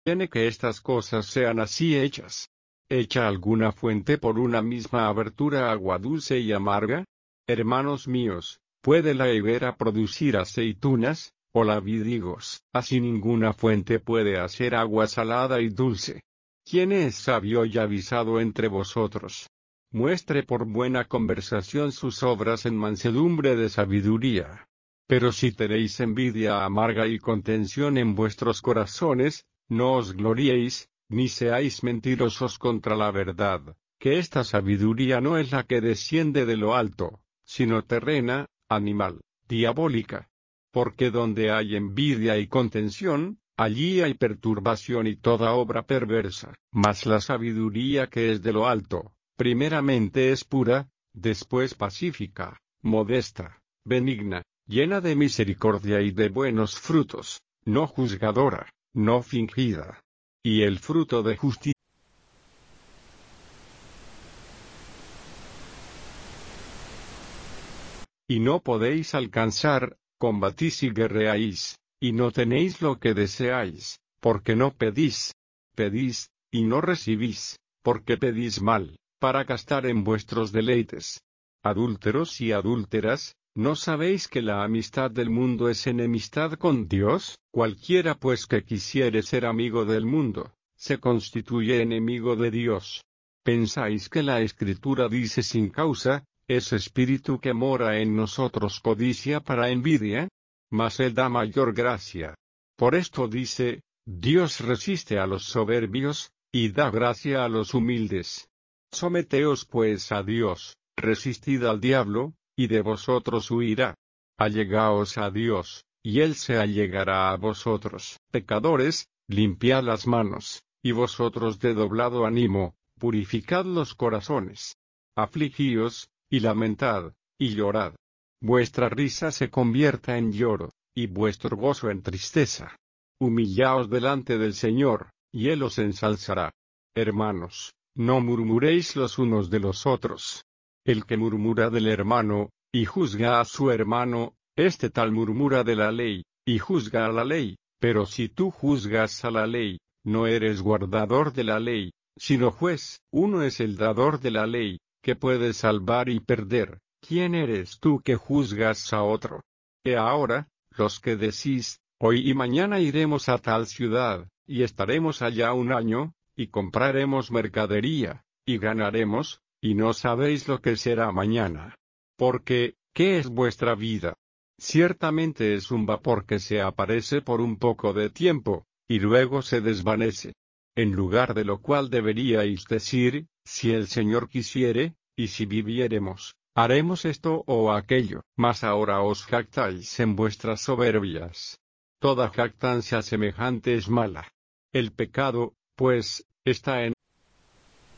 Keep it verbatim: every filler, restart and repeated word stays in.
Tiene que estas cosas sean así hechas. ¿Echa alguna fuente por una misma abertura agua dulce y amarga? Hermanos míos, ¿puede la higuera producir aceitunas, o la vid higos? Así ninguna fuente puede hacer agua salada y dulce. ¿Quién es sabio y avisado entre vosotros? Muestre por buena conversación sus obras en mansedumbre de sabiduría. Pero si tenéis envidia amarga y contención en vuestros corazones, no os gloriéis, ni seáis mentirosos contra la verdad, que esta sabiduría no es la que desciende de lo alto, sino terrena, animal, diabólica. Porque donde hay envidia y contención, allí hay perturbación y toda obra perversa. Mas la sabiduría que es de lo alto, primeramente es pura, después pacífica, modesta, benigna, llena de misericordia y de buenos frutos, no juzgadora, no fingida. Y el fruto de justicia. Y no podéis alcanzar, combatís y guerreáis, y no tenéis lo que deseáis, porque no pedís. Pedís, y no recibís, porque pedís mal, para gastar en vuestros deleites. Adúlteros y adúlteras, ¿no sabéis que la amistad del mundo es enemistad con Dios? Cualquiera pues que quisiere ser amigo del mundo, se constituye enemigo de Dios. ¿Pensáis que la Escritura dice sin causa, ese espíritu que mora en nosotros codicia para envidia? Mas Él da mayor gracia. Por esto dice, Dios resiste a los soberbios, y da gracia a los humildes. Someteos pues a Dios, resistid al diablo, y de vosotros huirá. Allegaos a Dios, y Él se allegará a vosotros. Pecadores, limpiad las manos, y vosotros de doblado ánimo, purificad los corazones. Afligíos, y lamentad, y llorad. Vuestra risa se convierta en lloro, y vuestro gozo en tristeza. Humillaos delante del Señor, y Él os ensalzará. Hermanos, no murmuréis los unos de los otros. El que murmura del hermano, y juzga a su hermano, este tal murmura de la ley, y juzga a la ley. Pero si tú juzgas a la ley, no eres guardador de la ley, sino juez. Uno es el dador de la ley, que puede salvar y perder. ¿Quién eres tú que juzgas a otro? Y ahora, los que decís, hoy y mañana iremos a tal ciudad, y estaremos allá un año, y compraremos mercadería, y ganaremos, y no sabéis lo que será mañana. Porque, ¿qué es vuestra vida? Ciertamente es un vapor que se aparece por un poco de tiempo, y luego se desvanece. En lugar de lo cual deberíais decir, si el Señor quisiere, y si viviéremos, haremos esto o aquello. Mas ahora os jactáis en vuestras soberbias. Toda jactancia semejante es mala. El pecado, pues, está en